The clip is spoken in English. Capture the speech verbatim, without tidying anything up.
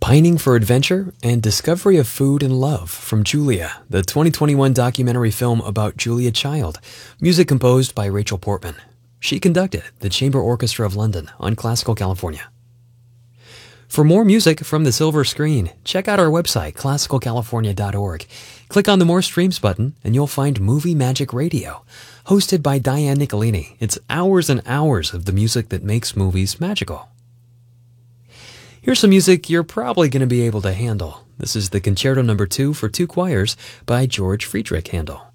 Pining for Adventure and Discovery of Food and Love from Julia, the twenty twenty-one documentary film about Julia Child, music composed by Rachel Portman. She conducted the Chamber Orchestra of London on Classical California. For more music from the silver screen, check out our website, classical california dot org. Click on the More Streams button and you'll find Movie Magic Radio, hosted by Diane Nicolini. It's hours and hours of the music that makes movies magical. Here's some music you're probably going to be able to handle. This is the Concerto Number two for two choirs by George Friedrich Handel.